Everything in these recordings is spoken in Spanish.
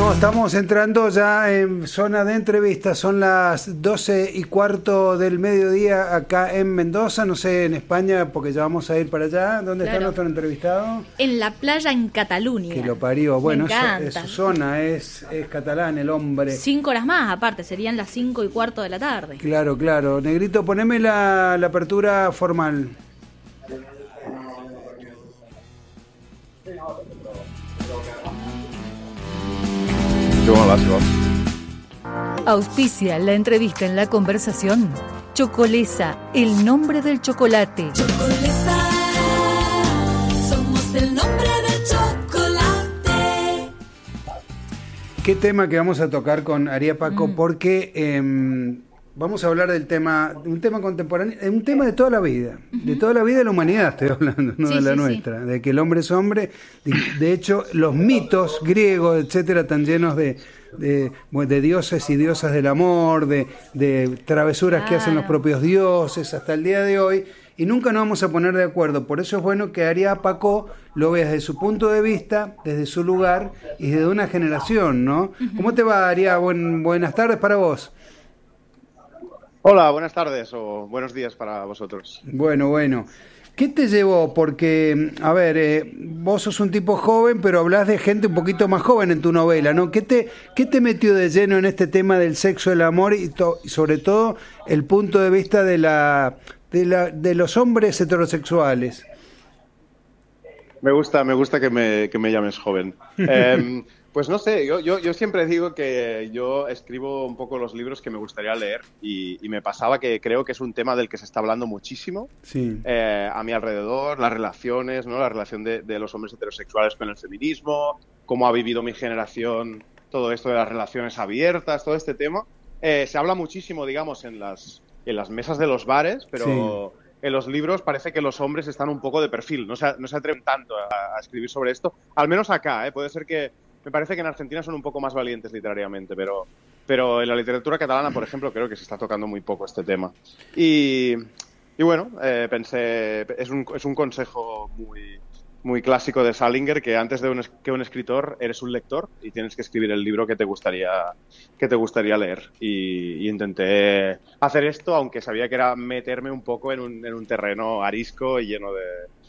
Bueno, estamos entrando ya en zona de entrevistas, son las 12:15 del mediodía acá en Mendoza, no sé, en España, porque ya vamos a ir para allá. ¿Dónde está nuestro entrevistado? En la playa en Cataluña. Que lo parió, bueno, es su zona, es catalán el hombre. 5 horas más, aparte, serían las 5:15 de la tarde. Claro, claro. Negrito, poneme la apertura formal. Auspicia la entrevista en la conversación. Chocolesa, el nombre del chocolate. Chocolesa, somos el nombre del chocolate. ¿Qué tema que vamos a tocar con Aria Paco? Porque vamos a hablar del tema, un tema contemporáneo, un tema de toda la vida, de toda la vida de la humanidad estoy hablando, no de la nuestra, de que el hombre es hombre. De hecho, los mitos griegos, etcétera, están llenos de dioses y diosas del amor, de travesuras que hacen los propios dioses hasta el día de hoy, y nunca nos vamos a poner de acuerdo. Por eso es bueno que Aria Paco lo vea desde su punto de vista, desde su lugar y desde una generación, ¿no? ¿Cómo te va, Aria? Buenas tardes para vos. Hola, buenas tardes o buenos días para vosotros. Bueno. ¿Qué te llevó? Porque, a ver, vos sos un tipo joven, pero hablás de gente un poquito más joven en tu novela, ¿no? ¿Qué te metió de lleno en este tema del sexo, el amor y sobre todo el punto de vista de los hombres heterosexuales? Me gusta que me llames joven. Pues no sé, yo siempre digo que yo escribo un poco los libros que me gustaría leer y me pasaba que creo que es un tema del que se está hablando muchísimo a mi alrededor, las relaciones, ¿no? La relación de los hombres heterosexuales con el feminismo, cómo ha vivido mi generación todo esto de las relaciones abiertas, todo este tema. Se habla muchísimo, digamos, en las mesas de los bares, pero en los libros parece que los hombres están un poco de perfil, no se atreven tanto a escribir sobre esto, al menos acá, puede ser que me parece que en Argentina son un poco más valientes literariamente, pero en la literatura catalana, por ejemplo, creo que se está tocando muy poco este tema. Y bueno, pensé, es un consejo muy clásico de Salinger, que antes de que un escritor eres un lector y tienes que escribir el libro que te gustaría leer. Y intenté hacer esto, aunque sabía que era meterme un poco en un terreno arisco y lleno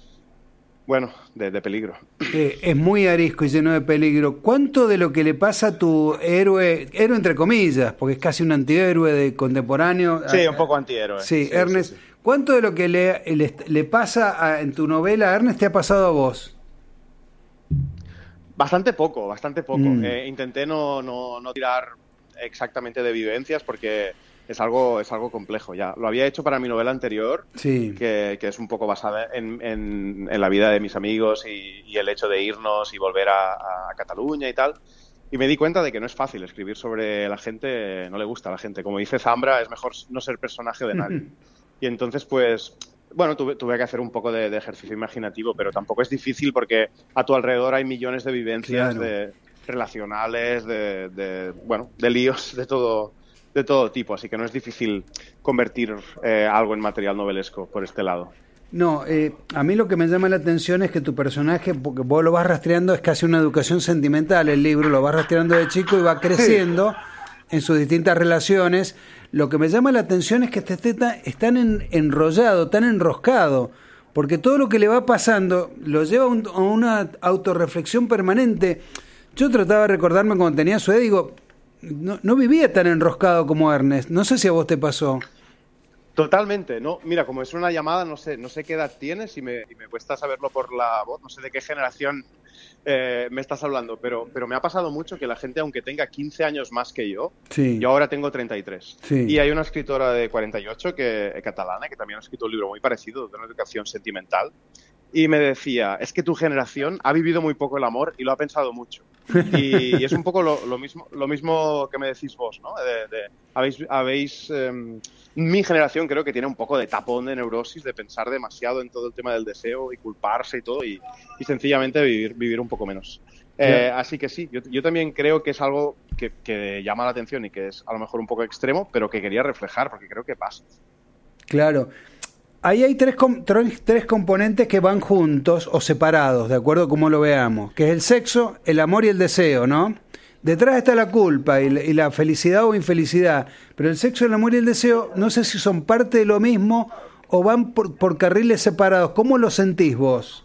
de peligro. Es muy arisco y lleno de peligro. ¿Cuánto de lo que le pasa a tu héroe entre comillas, porque es casi un antihéroe de contemporáneo? Sí, un poco antihéroe. Sí, Ernest. Sí. ¿Cuánto de lo que le pasa en tu novela, Ernest, te ha pasado a vos? Bastante poco. Intenté no tirar exactamente de vivencias porque es algo complejo ya. Lo había hecho para mi novela anterior, que es un poco basada en la vida de mis amigos y el hecho de irnos y volver a Cataluña y tal. Y me di cuenta de que no es fácil escribir sobre la gente, no le gusta a la gente. Como dice Zambra, es mejor no ser personaje de nadie. Y entonces, pues, bueno, tuve que hacer un poco de ejercicio imaginativo, pero tampoco es difícil porque a tu alrededor hay millones de vivencias relacionales, de líos, de todo tipo, así que no es difícil convertir algo en material novelesco por este lado. No, a mí lo que me llama la atención es que tu personaje, porque vos lo vas rastreando, es casi una educación sentimental el libro, lo vas rastreando de chico y va creciendo en sus distintas relaciones. Lo que me llama la atención es que es tan enrollado, tan enroscado, porque todo lo que le va pasando lo lleva a una autorreflexión permanente. Yo trataba de recordarme cuando tenía su edad, digo, no vivía tan enroscado como Ernest. No sé si a vos te pasó. Totalmente, no. Mira, como es una llamada, no sé qué edad tienes y me cuesta saberlo por la voz. No sé de qué generación me estás hablando, pero me ha pasado mucho que la gente, aunque tenga 15 años más que yo ahora tengo 33. Y hay una escritora de 48 catalana que también ha escrito un libro muy parecido, de una educación sentimental. Y me decía, es que tu generación ha vivido muy poco el amor y lo ha pensado mucho. Y es un poco lo mismo que me decís vos, ¿no? Mi generación creo que tiene un poco de tapón de neurosis, de pensar demasiado en todo el tema del deseo y culparse y todo, y sencillamente vivir un poco menos. Así que sí, yo también creo que es algo que llama la atención y que es a lo mejor un poco extremo, pero que quería reflejar, porque creo que pasa. Claro. Ahí hay tres componentes que van juntos o separados, de acuerdo a cómo lo veamos, que es el sexo, el amor y el deseo, ¿no? detrás está la culpa y la felicidad o infelicidad, pero el sexo, el amor y el deseo, no sé si son parte de lo mismo o van por carriles separados. ¿Cómo lo sentís vos?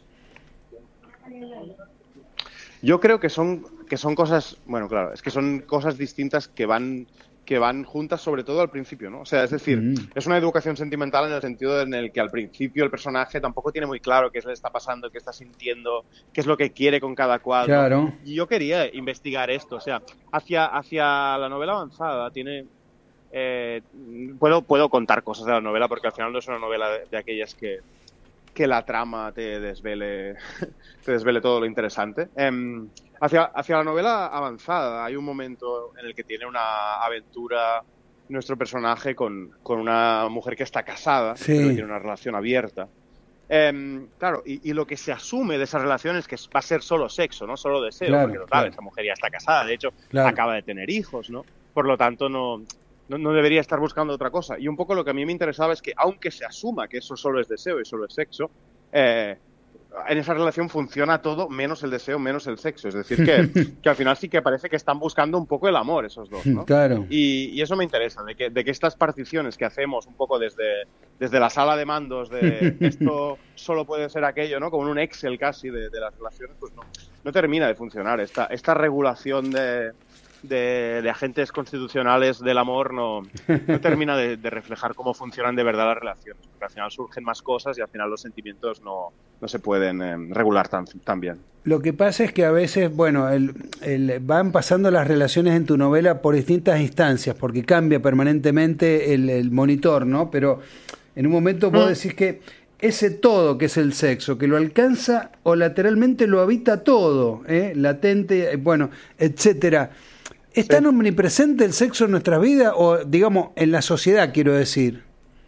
Yo creo que son cosas, bueno, claro, es que son cosas distintas que van juntas, sobre todo al principio, ¿no? O sea, es decir, es una educación sentimental en el sentido en el que al principio el personaje tampoco tiene muy claro qué le está pasando, qué está sintiendo, qué es lo que quiere con cada cual, ¿no? Claro. Y yo quería investigar esto, o sea, hacia la novela avanzada tiene... puedo contar cosas de la novela porque al final no es una novela de aquellas que la trama te desvele todo lo interesante. Hacia la novela avanzada hay un momento en el que tiene una aventura nuestro personaje con una mujer que está casada, Sí. pero que tiene una relación abierta. Claro, y lo que se asume de esa relación es que va a ser solo sexo, no solo deseo, Claro, porque total, claro. esa mujer ya está casada, de hecho, Claro. acaba de tener hijos, ¿no? Por lo tanto, no debería estar buscando otra cosa. Y un poco lo que a mí me interesaba es que, aunque se asuma que eso solo es deseo y solo es sexo, en esa relación funciona todo menos el deseo, menos el sexo. Es decir, que al final sí que parece que están buscando un poco el amor esos dos, ¿no? Claro. Y eso me interesa, de que estas particiones que hacemos un poco desde la sala de mandos, de esto solo puede ser aquello, ¿no? Como en un Excel casi de las relaciones, pues no termina de funcionar. Esta regulación de agentes constitucionales del amor no termina de reflejar cómo funcionan de verdad las relaciones, porque al final surgen más cosas y al final los sentimientos no se pueden regular tan bien. Lo que pasa es que a veces, bueno, van pasando las relaciones en tu novela por distintas instancias, porque cambia permanentemente el monitor, ¿no? Pero en un momento vos decís que ese todo que es el sexo, que lo alcanza o lateralmente lo habita todo, latente, bueno, etcétera. ¿Es tan omnipresente el sexo en nuestra vida o, digamos, en la sociedad, quiero decir?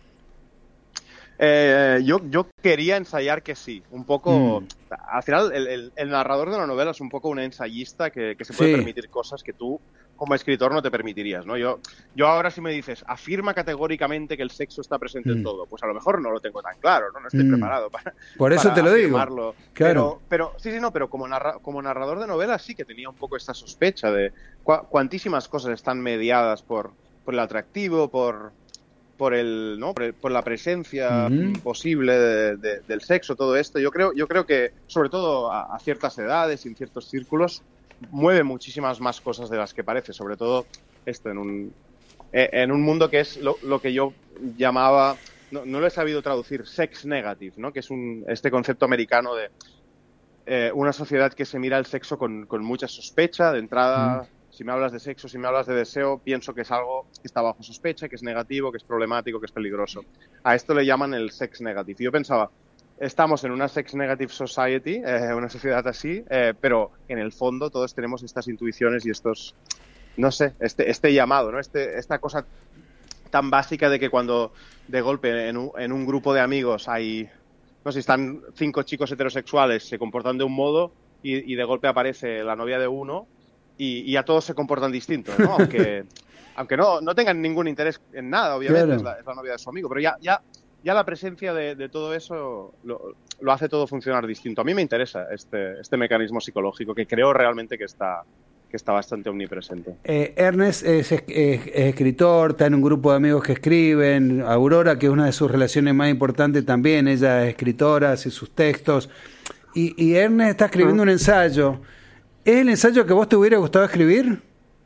Yo quería ensayar que sí, un poco. Al final, el narrador de la novela es un poco un ensayista que se puede permitir cosas que tú, como escritor, no te permitirías, ¿no? Yo ahora, si me dices, afirma categóricamente que el sexo está presente en todo, pues a lo mejor no lo tengo tan claro, ¿no? No estoy preparado para. Por eso para te lo digo. afirmarlo. Claro. Pero como narrador de novela sí que tenía un poco esta sospecha de cuantísimas cosas están mediadas por el atractivo, por la presencia posible del sexo, todo esto. Yo creo que, sobre todo a ciertas edades y en ciertos círculos, mueve muchísimas más cosas de las que parece, sobre todo esto en un mundo que es lo que yo llamaba, no lo he sabido traducir, sex negative, ¿no? Que es este concepto americano de una sociedad que se mira el sexo con mucha sospecha. De entrada, si me hablas de sexo, si me hablas de deseo, pienso que es algo que está bajo sospecha, que es negativo, que es problemático, que es peligroso. A esto le llaman el sex negative. Yo pensaba, estamos en una sex negative society, una sociedad así, pero en el fondo todos tenemos estas intuiciones y estos, no sé, este llamado, ¿no? Esta cosa tan básica de que cuando de golpe en un grupo de amigos hay, no sé, están 5 chicos heterosexuales, se comportan de un modo y de golpe aparece la novia de uno y ya todos se comportan distintos, ¿no? Aunque no tengan ningún interés en nada, obviamente, Claro. es la novia de su amigo, pero ya la presencia de todo eso lo hace todo funcionar distinto. A mí me interesa este mecanismo psicológico que creo realmente que está bastante omnipresente. Ernest es escritor, está en un grupo de amigos que escriben. Aurora, que es una de sus relaciones más importantes también, ella es escritora, hace sus textos. Y Ernest está escribiendo un ensayo. ¿Es el ensayo que vos te hubiera gustado escribir?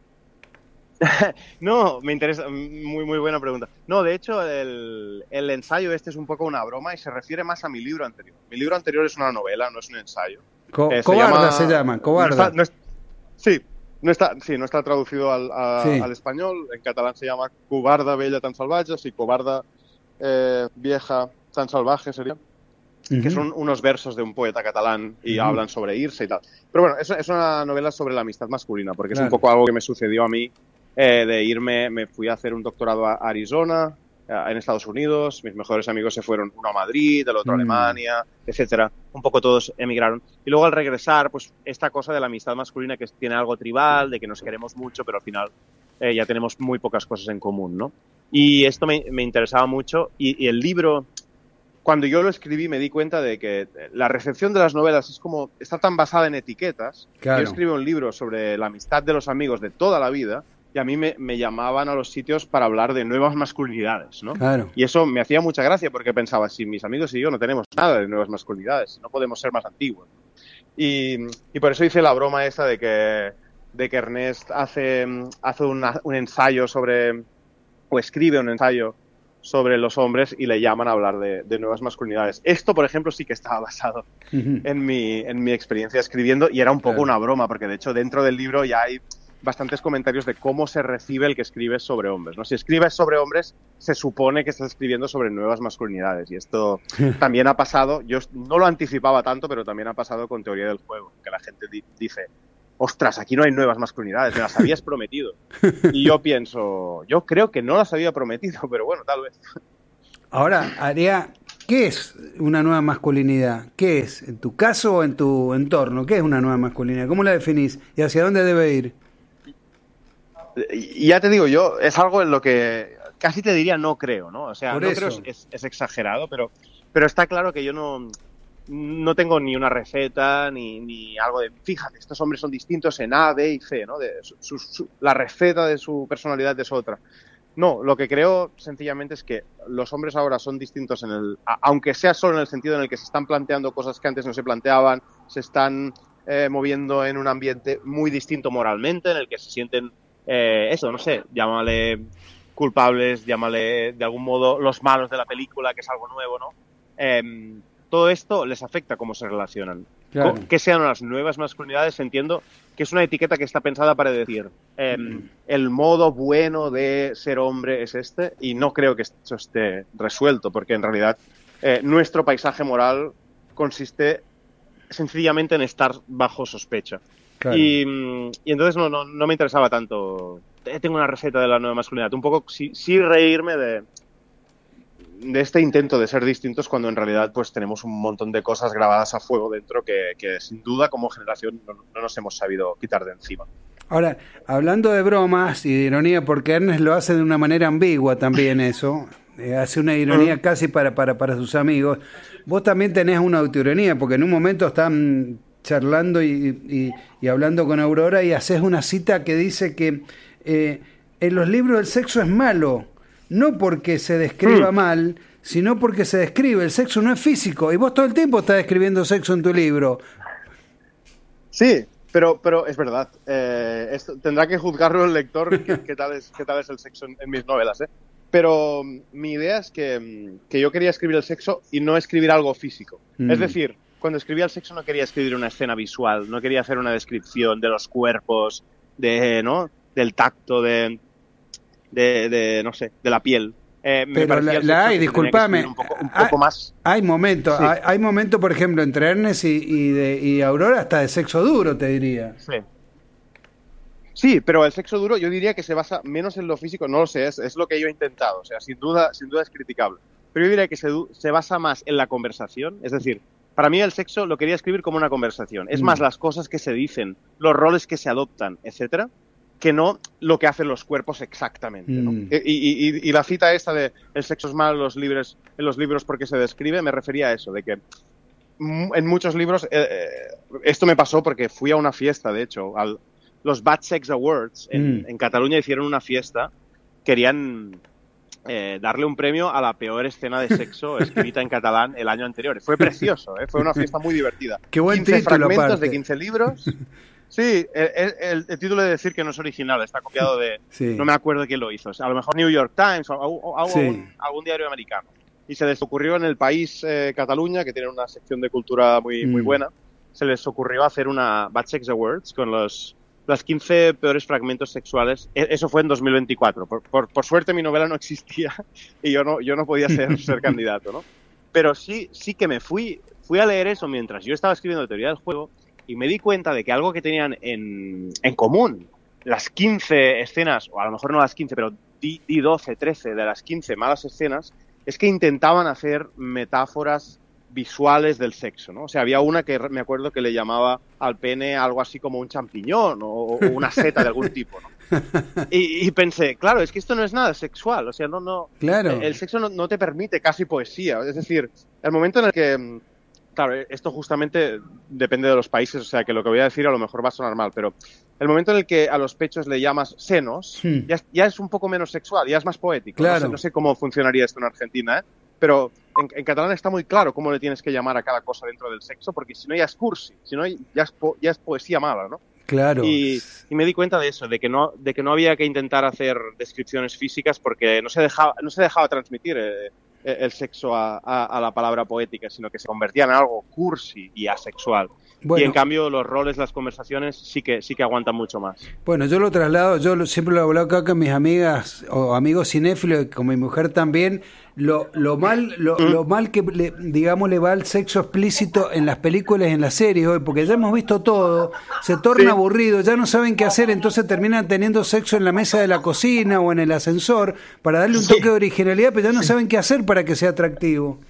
No, me interesa, muy muy buena pregunta. No, de hecho, el ensayo este es un poco una broma y se refiere más a mi libro anterior. Mi libro anterior es una novela, no es un ensayo. Cobarda se llama, Cobarda. No está traducido al español. En catalán se llama Covarda Bella tan salvaje, y Covarda Vieja tan salvaje sería. Que son unos versos de un poeta catalán y hablan sobre irse y tal. Pero bueno, es una novela sobre la amistad masculina, porque es un poco algo que me sucedió a mí de irme. Me fui a hacer un doctorado a Arizona, en Estados Unidos. Mis mejores amigos se fueron, uno a Madrid, el otro a Alemania, etcétera. Un poco todos emigraron. Y luego al regresar, pues esta cosa de la amistad masculina que tiene algo tribal, de que nos queremos mucho, pero al final ya tenemos muy pocas cosas en común, ¿no? Y esto me interesaba mucho y el libro... cuando yo lo escribí me di cuenta de que la recepción de las novelas es como, está tan basada en etiquetas. Claro. Yo escribí un libro sobre la amistad de los amigos de toda la vida y a mí me llamaban a los sitios para hablar de nuevas masculinidades, ¿no? Claro. Y eso me hacía mucha gracia porque pensaba, si mis amigos y yo no tenemos nada de nuevas masculinidades, no podemos ser más antiguos. Y por eso hice la broma esa de que Ernest hace un ensayo sobre, o escribe un ensayo sobre los hombres y le llaman a hablar de nuevas masculinidades. Esto, por ejemplo, sí que estaba basado en mi experiencia escribiendo y era un poco una broma, porque de hecho dentro del libro ya hay bastantes comentarios de cómo se recibe el que escribe sobre hombres, ¿no? Si escribes sobre hombres, se supone que estás escribiendo sobre nuevas masculinidades y esto también ha pasado, yo no lo anticipaba tanto, pero también ha pasado con Teoría del Juego, que la gente dice, ostras, aquí no hay nuevas masculinidades, me las habías prometido. Y yo pienso, yo creo que no las había prometido, pero bueno, tal vez. Ahora, Aria, ¿qué es una nueva masculinidad? ¿Qué es? ¿En tu caso o en tu entorno? ¿Qué es una nueva masculinidad? ¿Cómo la definís? ¿Y hacia dónde debe ir? Y ya te digo, yo es algo en lo que casi te diría no creo, ¿no? O sea, Por no eso. creo es exagerado, pero está claro que yo no tengo ni una receta ni algo de, fíjate, estos hombres son distintos en A, B y C, ¿no? La receta de su personalidad es otra. No, lo que creo sencillamente es que los hombres ahora son distintos aunque sea solo en el sentido en el que se están planteando cosas que antes no se planteaban, se están moviendo en un ambiente muy distinto moralmente, en el que se sienten eso, no sé, llámale culpables, llámale de algún modo los malos de la película, que es algo nuevo, ¿no? Todo esto les afecta cómo se relacionan. Claro. Que sean las nuevas masculinidades, entiendo que es una etiqueta que está pensada para decir el modo bueno de ser hombre es este, y no creo que esto esté resuelto, porque en realidad nuestro paisaje moral consiste sencillamente en estar bajo sospecha. Claro. Y entonces no me interesaba tanto. Tengo una receta de la nueva masculinidad. Un poco sí reírme de este intento de ser distintos cuando en realidad pues tenemos un montón de cosas grabadas a fuego dentro que sin duda como generación no nos hemos sabido quitar de encima. Ahora, hablando de bromas y de ironía, porque Ernest lo hace de una manera ambigua también eso, hace una ironía casi para sus amigos. Vos también tenés una autoironía, porque en un momento están charlando y hablando con Aurora y haces una cita que dice que en los libros el sexo es malo, no porque se describa mal, sino porque se describe. El sexo no es físico y vos todo el tiempo estás describiendo sexo en tu libro. Sí, pero es verdad. Esto, tendrá que juzgarlo el lector qué tal es el sexo en mis novelas, ¿eh? Pero mi idea es que yo quería escribir el sexo y no escribir algo físico. Es decir, cuando escribía el sexo no quería escribir una escena visual, no quería hacer una descripción de los cuerpos, ¿no? Del tacto, de no sé, de la piel. Pero la hay, discúlpame, un poco más. Hay momentos, Sí. hay momentos, por ejemplo, entre Ernest y Aurora hasta de sexo duro, te diría. Sí, pero el sexo duro yo diría que se basa menos en lo físico, no lo sé, es lo que yo he intentado, o sea, sin duda es criticable. Pero yo diría que se basa más en la conversación, es decir, para mí el sexo lo quería escribir como una conversación. Es más las cosas que se dicen, los roles que se adoptan, etcétera, que no lo que hacen los cuerpos exactamente, ¿no? Y la cita esta de el sexo es malo en los libros porque se describe, me refería a eso, de que en muchos libros, esto me pasó porque fui a una fiesta, de hecho, los Bad Sex Awards en Cataluña hicieron una fiesta, querían darle un premio a la peor escena de sexo escrita en catalán el año anterior. Fue precioso, fue una fiesta muy divertida. Qué buen 15 título, fragmentos aparte. de 15 libros. Sí, el título de decir que no es original, está copiado de... Sí. No me acuerdo quién lo hizo. A lo mejor New York Times o algún diario americano. Y se les ocurrió en el país Cataluña, que tiene una sección de cultura muy buena, se les ocurrió hacer una Bad Sex Awards con las 15 peores fragmentos sexuales. Eso fue en 2024. Por suerte mi novela no existía y yo no podía ser candidato, ¿no? Pero sí que me fui a leer eso mientras yo estaba escribiendo Teoría del Juego y me di cuenta de que algo que tenían en común las 15 escenas, o a lo mejor no las 15, pero di 12, 13 de las 15 malas escenas, es que intentaban hacer metáforas visuales del sexo, ¿no? O sea, había una que me acuerdo que le llamaba al pene algo así como un champiñón o una seta de algún tipo, ¿no? Y pensé, claro, es que esto no es nada sexual, o sea, no, Claro. el sexo no te permite casi poesía, es decir, el momento en el que, claro, esto justamente depende de los países, o sea, que lo que voy a decir a lo mejor va a sonar mal, pero el momento en el que a los pechos le llamas senos, ya es un poco menos sexual, ya es más poético. Claro. No sé cómo funcionaría esto en Argentina, pero en catalán está muy claro cómo le tienes que llamar a cada cosa dentro del sexo, porque si no ya es cursi, si no ya es poesía mala, ¿no? Claro. Y me di cuenta de eso, de que no había que intentar hacer descripciones físicas porque no se dejaba transmitir el sexo a la palabra poética, sino que se convertía en algo cursi y asexual. Bueno. Y en cambio los roles, las conversaciones sí que aguantan mucho más. Bueno, yo lo traslado, siempre lo he hablado acá con mis amigas o amigos cinéfilos, y con mi mujer también, lo mal que digamos le va al sexo explícito en las películas y en las series hoy, porque ya hemos visto todo, se torna aburrido, ya no saben qué hacer, entonces terminan teniendo sexo en la mesa de la cocina o en el ascensor para darle un toque de originalidad, pero ya no saben qué hacer para que sea atractivo.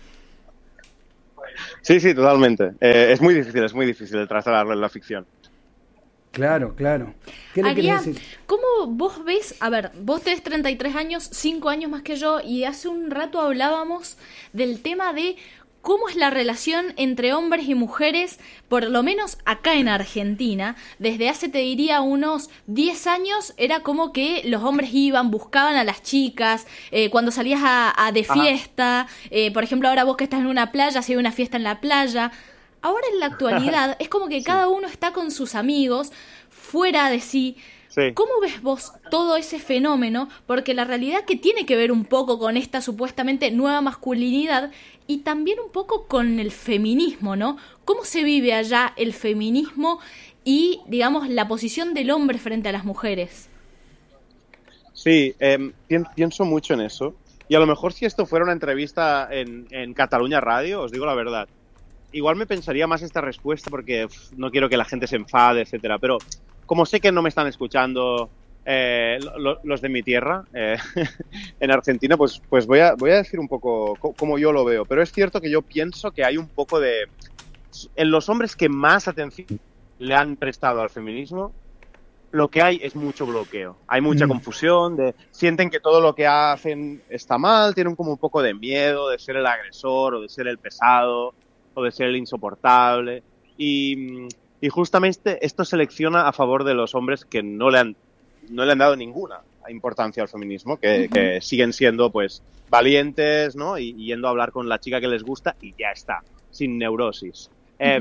Sí, totalmente. Es muy difícil de trasladarlo en la ficción. Claro. ¿Qué le Aria, querés decir? ¿cómo vos ves? A ver, vos tenés 33 años, 5 años más que yo, y hace un rato hablábamos del tema de cómo es la relación entre hombres y mujeres, por lo menos acá en Argentina. Desde hace, te diría, unos 10 años, era como que los hombres iban, buscaban a las chicas, cuando salías de fiesta, por ejemplo, ahora vos que estás en una playa, si hay una fiesta en la playa. Ahora en la actualidad es como que cada uno está con sus amigos, fuera de sí. Sí. ¿Cómo ves vos todo ese fenómeno? Porque la realidad que tiene que ver un poco con esta supuestamente nueva masculinidad y también un poco con el feminismo, ¿no? ¿Cómo se vive allá el feminismo y, digamos, la posición del hombre frente a las mujeres? Sí, pienso mucho en eso. Y a lo mejor si esto fuera una entrevista en Cataluña Radio, os digo la verdad, igual me pensaría más esta respuesta porque no quiero que la gente se enfade, etcétera. Pero como sé que no me están escuchando los de mi tierra en Argentina, pues voy a decir un poco cómo yo lo veo. Pero es cierto que yo pienso que hay un poco de... En los hombres que más atención le han prestado al feminismo, lo que hay es mucho bloqueo. Hay mucha confusión, sienten que todo lo que hacen está mal, tienen como un poco de miedo de ser el agresor o de ser el pesado o de ser el insoportable. Y justamente esto selecciona a favor de los hombres que no le han dado ninguna importancia al feminismo, que siguen siendo pues valientes, ¿no? Y yendo a hablar con la chica que les gusta y ya está, sin neurosis.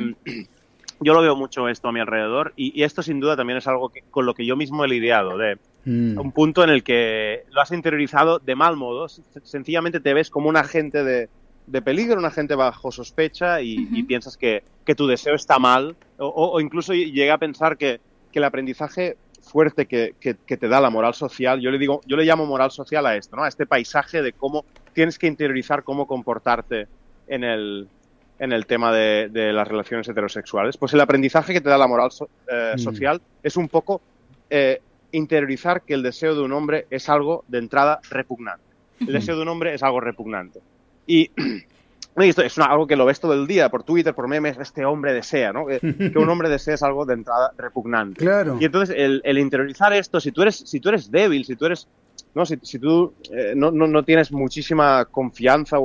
Yo lo veo mucho esto a mi alrededor y esto sin duda también es algo con lo que yo mismo he lidiado, de un punto en el que lo has interiorizado de mal modo, sencillamente te ves como un agente de peligro, un agente bajo sospecha y piensas que tu deseo está mal o incluso llega a pensar que el aprendizaje fuerte que te da la moral social, yo le llamo moral social a esto, ¿no? A este paisaje de cómo tienes que interiorizar cómo comportarte en el tema de las relaciones heterosexuales. Pues el aprendizaje que te da la moral social es un poco interiorizar que el deseo de un hombre es algo de entrada repugnante. El deseo de un hombre es algo repugnante. Y esto es algo que lo ves todo el día por Twitter, por memes, este hombre desea, ¿no? Que un hombre desea es algo de entrada repugnante. Claro. Y entonces el interiorizar esto, si tú eres débil, si tú eres, ¿no? Si tú no tienes muchísima confianza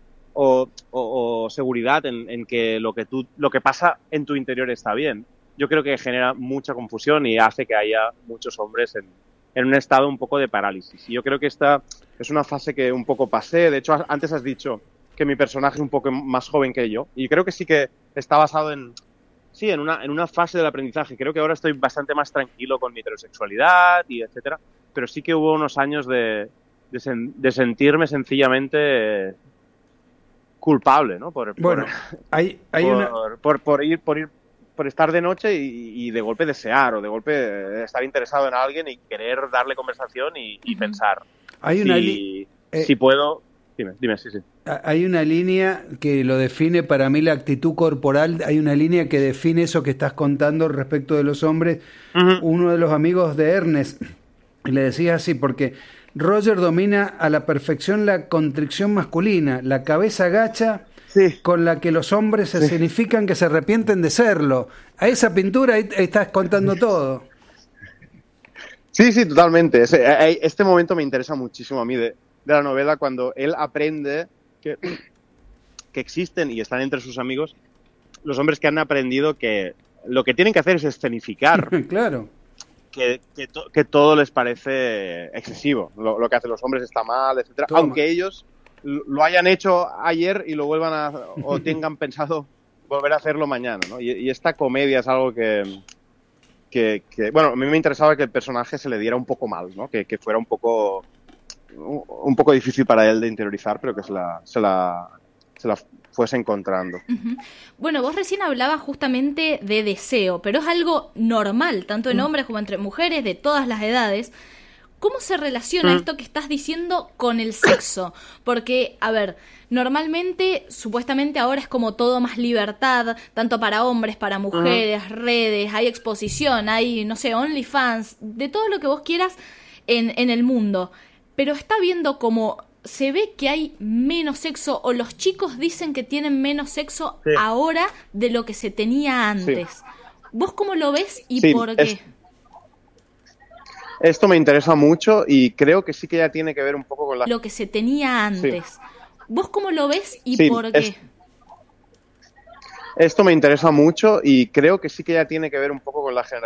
o seguridad en que lo que pasa en tu interior está bien, yo creo que genera mucha confusión y hace que haya muchos hombres en un estado un poco de parálisis. Y yo creo que esta es una fase que un poco pasé. De hecho, antes has dicho que mi personaje es un poco más joven que yo. Y creo que sí que está basado en una fase del aprendizaje. Creo que ahora estoy bastante más tranquilo con mi heterosexualidad y etcétera. Pero sí que hubo unos años de sentirme sencillamente culpable, ¿no? Por estar de noche y de golpe desear o de golpe estar interesado en alguien y querer darle conversación y pensar si puedo. Dime, sí. Hay una línea que lo define para mí, la actitud corporal, hay una línea que define eso que estás contando respecto de los hombres. Uno de los amigos de Ernest le decía así, porque Roger domina a la perfección la contrición masculina, la cabeza agacha con la que los hombres se significan que se arrepienten de serlo. A esa pintura ahí estás contando todo. Sí, sí, totalmente. Este momento me interesa muchísimo a mí de la novela, cuando él aprende que existen y están entre sus amigos los hombres que han aprendido que lo que tienen que hacer es escenificar Claro. que todo les parece excesivo. Lo que hacen los hombres está mal, etcétera. Toma. Aunque ellos lo hayan hecho ayer y lo vuelvan o tengan pensado volver a hacerlo mañana, ¿no? Y esta comedia es algo que bueno, a mí me interesaba que el personaje se le diera un poco mal, ¿no? Que fuera un poco difícil para él de interiorizar, pero que se la fuese encontrando. Bueno, vos recién hablabas justamente de deseo, pero es algo normal, tanto en hombres como entre mujeres de todas las edades. ¿Cómo se relaciona esto que estás diciendo con el sexo? Porque, a ver, normalmente, supuestamente ahora es como todo más libertad, tanto para hombres, para mujeres, redes, hay exposición, hay, no sé, OnlyFans, de todo lo que vos quieras en el mundo. Pero está viendo como se ve que hay menos sexo, o los chicos dicen que tienen menos sexo ahora de lo que se tenía antes. Sí. ¿Vos cómo lo ves y por qué? Esto me interesa mucho y creo que sí que ya tiene que ver un poco con lo que se tenía antes. Sí. ¿Vos cómo lo ves y por qué? Esto me interesa mucho y creo que sí que ya tiene que ver un poco con la generación